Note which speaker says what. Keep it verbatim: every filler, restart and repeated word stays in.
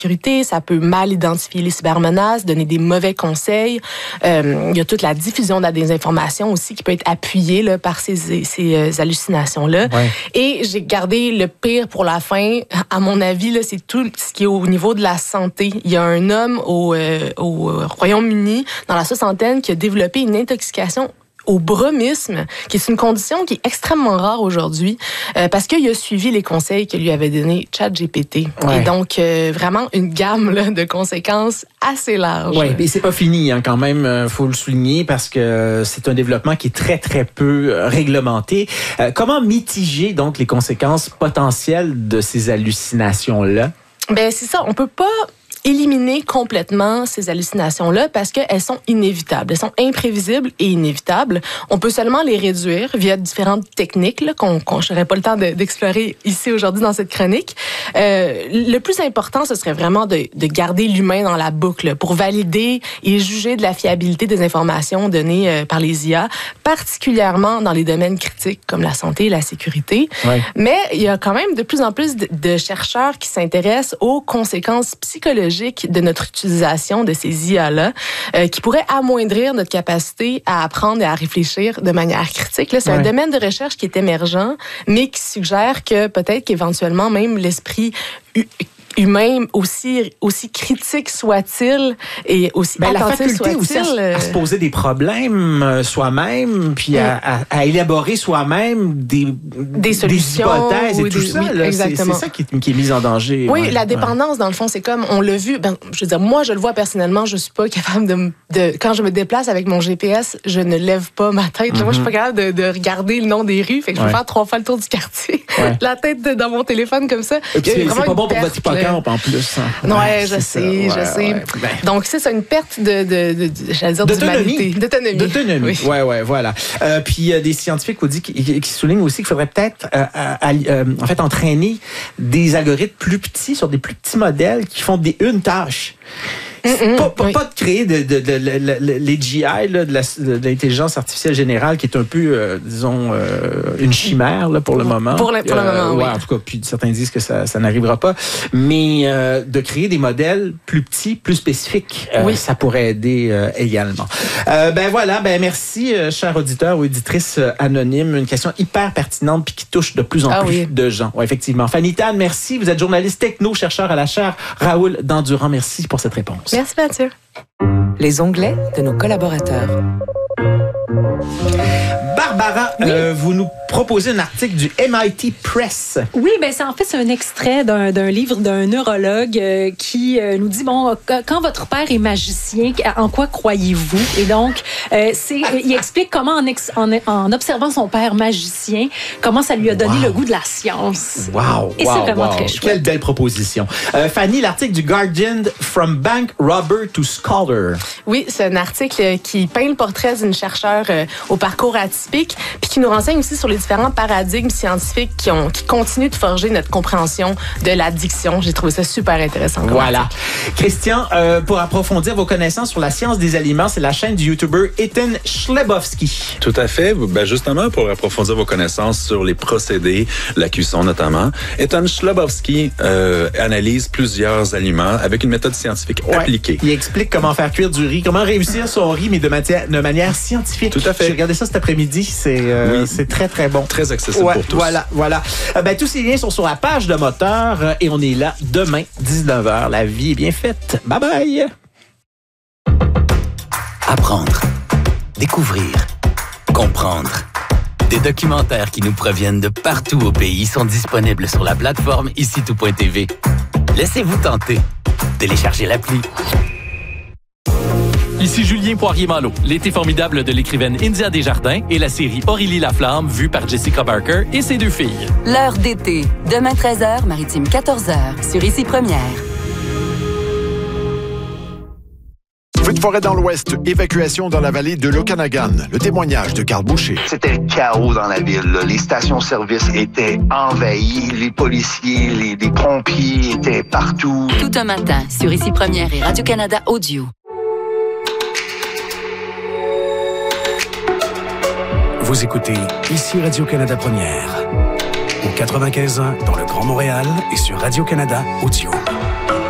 Speaker 1: sécurité, ça peut mal identifier les cybermenaces, donner des mauvais conseils. Euh, il y a toute la diffusion de la désinformation aussi qui peut être appuyée là, par ces, ces euh, hallucinations-là. Ouais. Et j'ai gardé le pire pour la fin. À mon avis, là, c'est tout ce qui est au niveau de la santé. Il y a un homme au, euh, au Royaume-Uni, dans la soixantaine, qui a développé une intoxication au bromisme, qui est une condition qui est extrêmement rare aujourd'hui, euh, parce qu'il a suivi les conseils que lui avait donné ChatGPT. Ouais. Et donc, euh, vraiment une gamme là, de conséquences assez large.
Speaker 2: Oui, et c'est pas fini hein, quand même, euh, faut le souligner, parce que c'est un développement qui est très, très peu euh, réglementé. Euh, comment mitiger donc les conséquences potentielles de ces hallucinations-là?
Speaker 1: Ben c'est ça, on peut pas éliminer complètement ces hallucinations-là parce qu'elles sont inévitables. Elles sont imprévisibles et inévitables. On peut seulement les réduire via différentes techniques là, qu'on qu'on n'aurait pas le temps de, d'explorer ici aujourd'hui dans cette chronique. Euh, le plus important, ce serait vraiment de, de garder l'humain dans la boucle pour valider et juger de la fiabilité des informations données euh, par les I A, particulièrement dans les domaines critiques comme la santé et la sécurité. Ouais. Mais il y a quand même de plus en plus de, de chercheurs qui s'intéressent aux conséquences psychologiques de notre utilisation de ces I A-là, euh, qui pourraient amoindrir notre capacité à apprendre et à réfléchir de manière critique. Là, c'est ouais. un domaine de recherche qui est émergent, mais qui suggère que peut-être qu'éventuellement même l'esprit u- humain, aussi, aussi critique soit-il, et aussi
Speaker 2: ben,
Speaker 1: attentif
Speaker 2: soit-il. La faculté aussi à, à se poser des problèmes euh, soi-même, puis à, à, à élaborer soi-même des,
Speaker 1: des solutions.
Speaker 2: Des hypothèses et tout
Speaker 1: des,
Speaker 2: ça.
Speaker 1: Oui,
Speaker 2: là,
Speaker 1: exactement.
Speaker 2: C'est, c'est ça qui est, qui est mis en danger.
Speaker 1: Oui,
Speaker 2: ouais,
Speaker 1: la dépendance, ouais. dans le fond, c'est comme, on l'a vu, ben, je veux dire, moi, je le vois personnellement, je suis pas capable de, de quand je me déplace avec mon G P S, je ne lève pas ma tête. Mm-hmm. Moi, je suis pas capable de, de regarder le nom des rues, fait que je ouais. peux faire trois fois le tour du quartier, ouais. la tête de, dans mon téléphone comme ça.
Speaker 2: Et puis, c'est, c'est pas bon pour votre hippocampe, en plus.
Speaker 1: Ouais, ouais, je sais, ça. Ouais, je sais. Ouais, ben. Donc, c'est ça, une perte de, de, de, de j'allais dire,
Speaker 2: d'autonomie.
Speaker 1: D'autonomie.
Speaker 2: D'autonomie. Oui, ouais, ouais, voilà. Euh, puis, il y a des scientifiques aussi qui, qui, qui soulignent aussi qu'il faudrait peut-être, euh, à, euh, en fait, entraîner des algorithmes plus petits sur des plus petits modèles qui font des une tâche. Mm-hmm, pas, pas, oui. pas de créer de, de, de, de, de, de les G I, là, de, la, de l'intelligence artificielle générale, qui est un peu, euh, disons, euh, une chimère là, pour le moment.
Speaker 1: Pour le, pour
Speaker 2: euh,
Speaker 1: le moment,
Speaker 2: ouais,
Speaker 1: oui.
Speaker 2: En tout cas, puis certains disent que ça, ça n'arrivera pas. Mais euh, de créer des modèles plus petits, plus spécifiques, euh, oui. ça pourrait aider euh, également. Euh, ben voilà, ben merci, euh, chers auditeurs ou auditrices euh, anonymes. Une question hyper pertinente puis qui touche de plus en ah, plus oui. de gens. Ouais, effectivement. Fanny Tan, merci. Vous êtes journaliste techno, chercheur à la chaire Raoul Dandurand. Merci pour cette réponse.
Speaker 1: Merci, Mathieu.
Speaker 3: Les onglets de nos collaborateurs.
Speaker 2: Barbara, oui. euh, vous nous proposez un article du M I T Press.
Speaker 4: Oui, ben c'est en fait c'est un extrait d'un, d'un livre d'un neurologue euh, qui euh, nous dit bon quand votre père est magicien, en quoi croyez-vous? Et donc euh, c'est il explique comment en, ex, en, en observant son père magicien, comment ça lui a donné wow. le goût de la science.
Speaker 2: Wow.
Speaker 4: Et
Speaker 2: wow,
Speaker 4: c'est vraiment
Speaker 2: wow.
Speaker 4: très chouette.
Speaker 2: Quelle belle proposition. Euh, Fanny, l'article du Guardian From Bank Robber to Scholar.
Speaker 1: Oui, c'est un article qui peint le portrait d'une chercheure euh, au parcours atypique, puis qui nous renseigne aussi sur les différents paradigmes scientifiques qui, ont, qui continuent de forger notre compréhension de l'addiction. J'ai trouvé ça super intéressant.
Speaker 2: Voilà. Christian, euh, pour approfondir vos connaissances sur la science des aliments, c'est la chaîne du YouTuber Ethan Chlebowski.
Speaker 5: Tout à fait. Ben justement, pour approfondir vos connaissances sur les procédés, la cuisson notamment, Ethan Chlebowski euh, analyse plusieurs aliments avec une méthode scientifique ouais. appliquée.
Speaker 2: Il explique comment faire cuire du riz, comment réussir son riz, mais de, matière, de manière scientifique.
Speaker 5: Tout à fait.
Speaker 2: J'ai regardé ça cet après-midi. C'est, euh, oui. c'est très, très bon.
Speaker 5: Très accessible
Speaker 2: ouais,
Speaker 5: pour tous.
Speaker 2: Voilà, voilà. Euh, ben, tous ces liens sont sur la page de Moteur euh, et on est là demain, dix-neuf heures. La vie est bien faite. Bye bye.
Speaker 6: Apprendre, découvrir, comprendre. Des documentaires qui nous proviennent de partout au pays sont disponibles sur la plateforme ici tout point t v. Laissez-vous tenter. Téléchargez l'appli.
Speaker 7: Ici Julien Poirier-Malo, l'été formidable de l'écrivaine India Desjardins et la série Aurélie Laflamme vue par Jessica Barker et ses deux filles.
Speaker 8: L'heure d'été, demain treize heures, Maritime quatorze heures, sur Ici Première.
Speaker 9: Feu de forêt dans l'Ouest, évacuation dans la vallée de l'Okanagan. Le témoignage de Carl Boucher.
Speaker 10: C'était le chaos dans la ville. Là. Les stations-service étaient envahies. Les policiers, les, les pompiers étaient partout.
Speaker 8: Tout un matin, sur Ici Première et Radio-Canada Audio.
Speaker 11: Vous écoutez Ici Radio-Canada Première. Au quatre-vingt-quinze ans dans le Grand Montréal et sur Radio-Canada Audio.